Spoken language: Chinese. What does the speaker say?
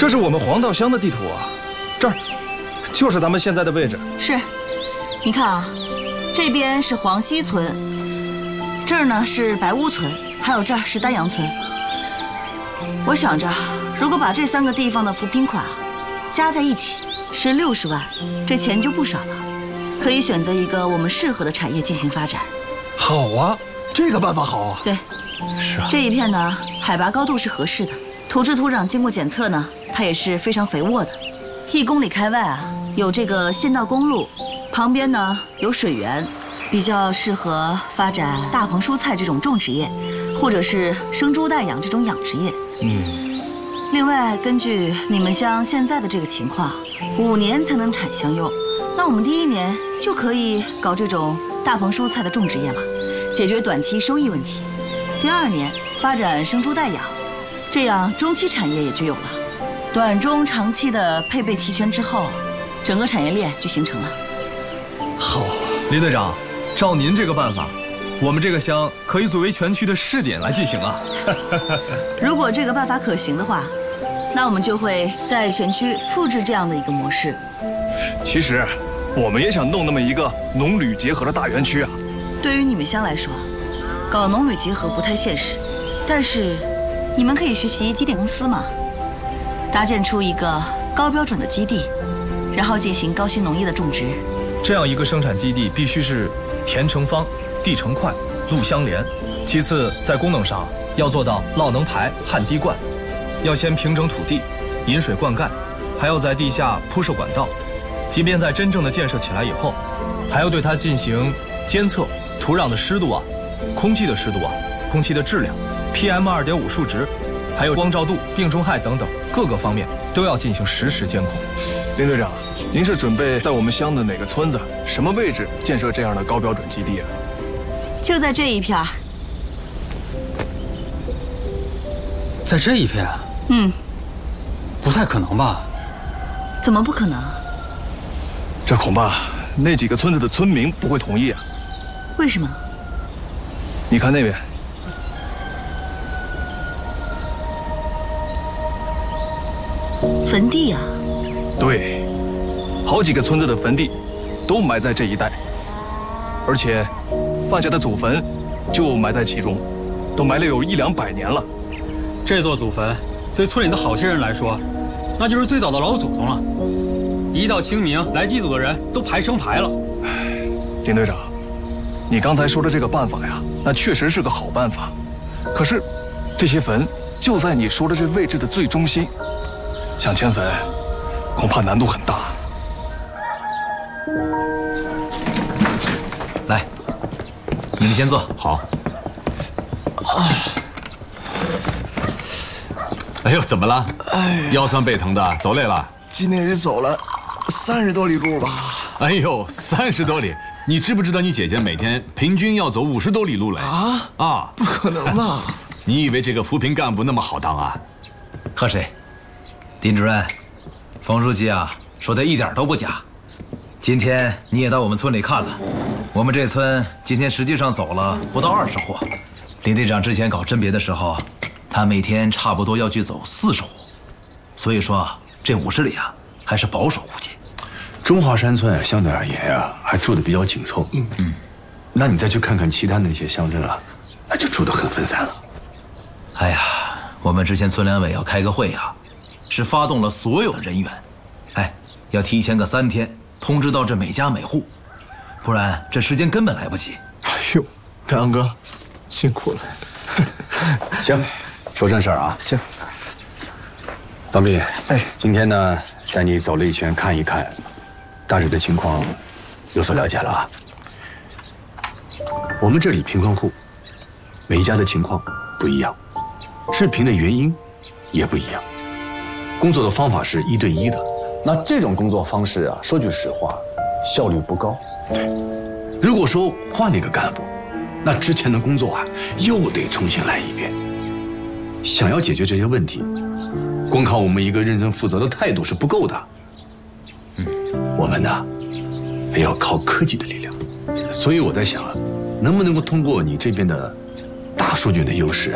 这是我们黄道乡的地图啊，这儿就是咱们现在的位置。 是，你看啊，这边是黄溪村，这儿呢是白屋村，还有这儿是丹阳村。我想着，如果把这3个地方的扶贫款加在一起是60万，这钱就不少了，可以选择一个我们适合的产业进行发展。 好啊，这个办法好啊。 对， 是啊。 这一片呢，海拔高度是合适的，土质土壤经过检测呢，它也是非常肥沃的。1公里开外啊，有这个县道公路，旁边呢有水源，比较适合发展大棚蔬菜这种种植业，或者是生猪带养这种养殖业。另外，根据你们乡现在的这个情况，5年才能产香柚，那我们第1年就可以搞这种大棚蔬菜的种植业嘛，解决短期收益问题。第2年发展生猪带养，这样中期产业也就有了。短中长期的配备齐全之后，整个产业链就形成了。 好，林队长，照您这个办法，我们这个乡可以作为全区的试点来进行了。 如果这个办法可行的话，那我们就会在全区复制这样的一个模式。 其实，我们也想弄那么一个农旅结合的大园区啊。 对于你们乡来说，搞农旅结合不太现实，但是你们可以学习机电公司嘛，搭建出一个高标准的基地，然后进行高新农业的种植。 这样一个生产基地必须是田成方、地成块、路相连。其次，在功能上要做到涝能排、旱滴灌，要先平整土地，引水灌溉，还要在地下铺设管道。即便在真正的建设起来以后，还要对它进行监测土壤的湿度啊、空气的湿度啊、空气的质量、PM2.5数值，还有光照度、病虫害等等各个方面都要进行实时监控。林队长，您是准备在我们乡的哪个村子、什么位置建设这样的高标准基地啊？ 就在这一片。 在这一片？不太可能吧？ 怎么不可能？ 这恐怕那几个村子的村民不会同意啊。 为什么？ 你看那边。 坟地啊。 对，好几个村子的坟地都埋在这一带，而且范家的祖坟就埋在其中，都埋了有100-200年了。 这座祖坟对村里的好些人来说，那就是最早的老祖宗了。一到清明，来祭祖的人都排成排了。 林队长，你刚才说的这个办法呀，那确实是个好办法。可是，这些坟就在你说的这位置的最中心，想迁坟，恐怕难度很大。 来，你们先坐。好。哎呦，怎么了？腰酸背疼的，走累了？ 今天也走了30多里路吧。 哎呦，30多里！你知不知道你姐姐每天平均要走50多里路嘞？ 不可能吧？ 你以为这个扶贫干部那么好当啊？ 喝水。林主任，冯书记啊，说的一点都不假。今天你也到我们村里看了，我们这村今天实际上走了不到20户。林队长之前搞甄别的时候，他每天差不多要去走40户，所以说这50里啊还是保守估计。 中华山村相对而言啊，还住得比较紧凑。那你再去看看其他那些乡镇啊，那就住得很分散了。 哎呀，我们之前村联委要开个会啊，是发动了所有的人员，要提前个3天通知到这每家每户，不然这时间根本来不及。 哎呦，太阳哥，辛苦了。 行，说正事儿啊。 行。 方斌，今天呢带你走了一圈，看一看，大致的情况有所了解了啊。我们这里贫困户，每一家的情况不一样，致贫的原因也不一样，工作的方法是1对1的。 那这种工作方式啊，说句实话，效率不高。 对，如果说换了一个干部，那之前的工作啊又得重新来一遍。想要解决这些问题，光靠我们一个认真负责的态度是不够的。我们呢，还要靠科技的力量。所以我在想啊，能不能够通过你这边的大数据的优势